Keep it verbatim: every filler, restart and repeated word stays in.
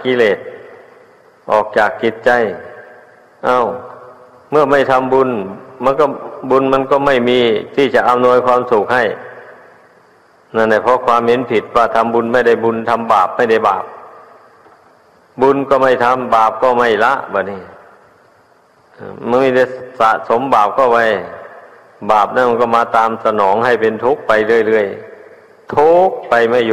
กิเลสออกจากจิตใจเอ้าเมื่อไม่ทำบุญมันก็บุญมันก็ไม่มีที่จะอำนวยความสุขให้นั่นแหละเพราะความเห็นผิดว่าทำบุญไม่ได้บุญทำบาปไม่ได้บาปบุญก็ไม่ทำบาปก็ไม่ละบัดนี้มันไม่ได้สะสมบาปก็ไว้บาปนั่นมันก็มาตามสนองให้เป็นทุกข์ไปเรื่อยๆทุกข์ไปไม่หยุด